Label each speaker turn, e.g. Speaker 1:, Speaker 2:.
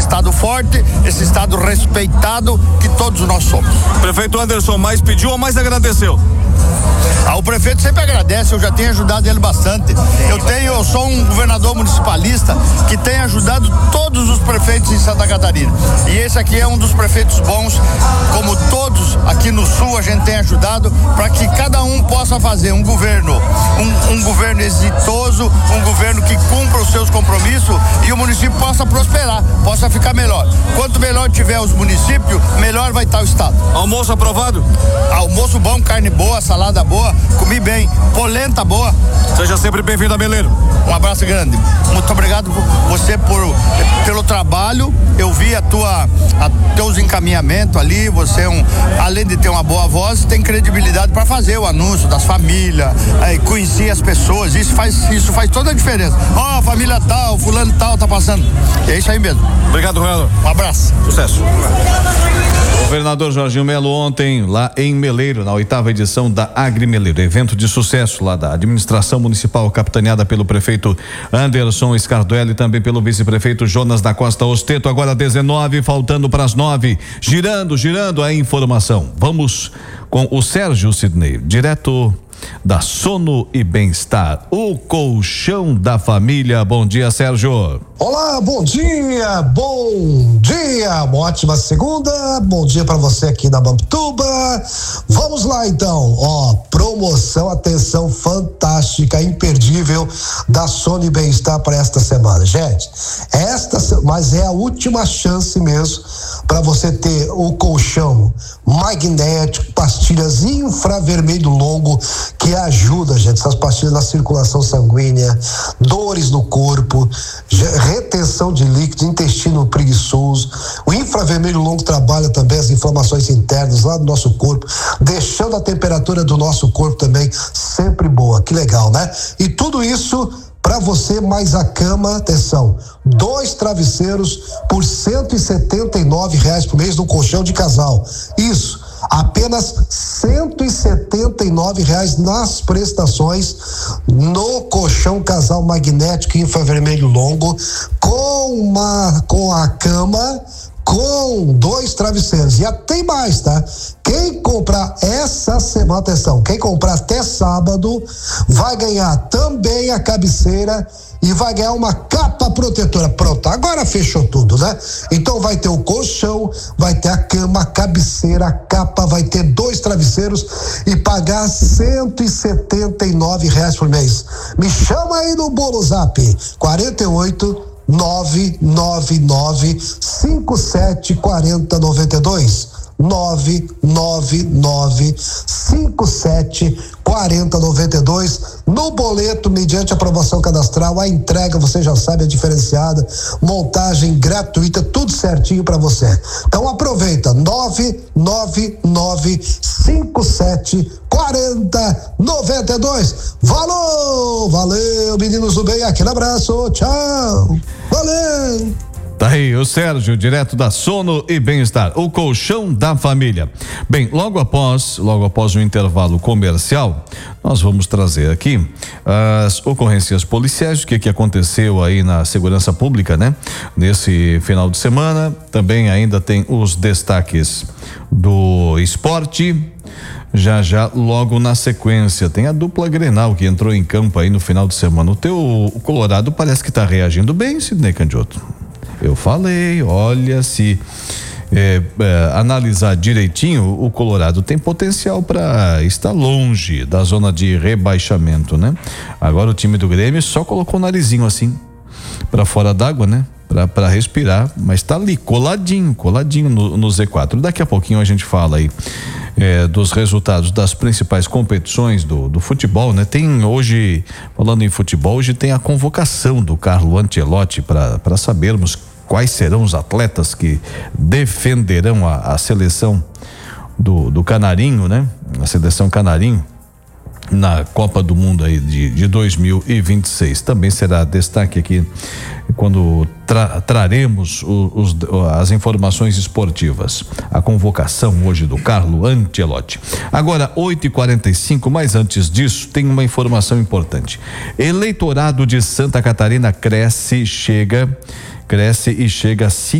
Speaker 1: estado forte, esse estado respeitado que todos nós somos.
Speaker 2: Prefeito Anderson mais pediu ou mais agradeceu?
Speaker 1: O prefeito sempre agradece, eu já tenho ajudado ele bastante. Eu sou um governador municipalista que tem ajudado todos os prefeitos em Santa Catarina. E esse aqui é um dos prefeitos bons, como todos aqui no sul a gente tem ajudado para que cada um possa fazer um governo exitoso, um governo que cumpra os seus compromissos e o município possa prosperar, possa ficar melhor. Quanto melhor tiver os municípios, melhor vai estar o estado.
Speaker 2: Almoço aprovado?
Speaker 1: Almoço bom, carne boa, salada boa, comi bem, polenta boa.
Speaker 2: Seja sempre bem-vindo a Meleiro.
Speaker 1: Um abraço grande. Muito obrigado você pelo trabalho. Eu vi teus encaminhamentos ali. Você além de ter uma boa voz, tem credibilidade para fazer o anúncio das famílias, conhecer as pessoas. Isso faz toda a diferença. Família tal, fulano tal tá passando. É isso aí mesmo.
Speaker 2: Obrigado, governador.
Speaker 1: Um abraço.
Speaker 2: Sucesso.
Speaker 3: Governador Jorginho Melo ontem lá em Meleiro, na 8ª edição da AgriMeleiro, evento de sucesso lá da administração municipal, capitaneada pelo prefeito Anderson Scardoelli e também pelo vice-prefeito Jonas da Costa Osteto. Agora 19, faltando para as 9, girando a informação. Vamos com o Sérgio Sidney, direto da Sono e Bem-Estar, o colchão da família. Bom dia, Sérgio.
Speaker 4: Olá, bom dia, uma ótima segunda, bom dia para você aqui da Mamptuba. Vamos lá então, promoção, atenção fantástica, imperdível da Sono e Bem-Estar para esta semana, gente. Mas é a última chance mesmo para você ter o colchão magnético, pastilhas infravermelho longo que ajuda, gente, essas pastilhas na circulação sanguínea, dores no corpo, retenção de líquidos, intestino preguiçoso. O infravermelho longo trabalha também as inflamações internas lá do nosso corpo, deixando a temperatura do nosso corpo também sempre boa. Que legal, né? E tudo isso para você mais a cama, atenção, 2 travesseiros por R$179 por mês no colchão de casal. Isso, apenas R$179 nas prestações no colchão casal magnético infravermelho longo com a cama, com 2 travesseiros. E tem mais, tá? Quem comprar essa semana, atenção, quem comprar até sábado vai ganhar também a cabeceira e vai ganhar uma capa protetora. Pronto, agora fechou tudo, né? Então vai ter o colchão, vai ter a cama, a cabeceira, a capa, vai ter 2 travesseiros e pagar R$179 por mês. Me chama aí no bolo zap 48 999 57 40 92 999 57 40 92. No boleto, mediante aprovação cadastral, a entrega, você já sabe, é diferenciada, montagem gratuita, tudo certinho para você. Então aproveita, 999 57 40 92. Valeu, meninos do bem, aquele abraço, tchau, valeu.
Speaker 3: Tá aí o Sérgio, direto da Sono e Bem-Estar, o colchão da família. Bem, logo após o intervalo comercial, nós vamos trazer aqui as ocorrências policiais, o que aconteceu aí na segurança pública, né? Nesse final de semana. Também ainda tem os destaques do esporte. Já logo na sequência tem a dupla Grenal que entrou em campo aí no final de semana. O Colorado parece que tá reagindo bem, Sidney Candioto. Eu falei, olha, se analisar direitinho, o Colorado tem potencial para estar longe da zona de rebaixamento, né? Agora o time do Grêmio só colocou o narizinho assim para fora d'água, né? Para respirar, mas tá ali coladinho no Z4. Daqui a pouquinho a gente fala aí dos resultados das principais competições do futebol, né? Tem hoje, falando em futebol, hoje tem a convocação do Carlo Ancelotti para sabermos quais serão os atletas que defenderão a seleção do Canarinho, né? A seleção Canarinho na Copa do Mundo aí de 2026. Também será destaque aqui quando traremos as informações esportivas. A convocação hoje do Carlo Ancelotti. Agora 8h45, mas antes disso tem uma informação importante. Eleitorado de Santa Catarina cresce e chega a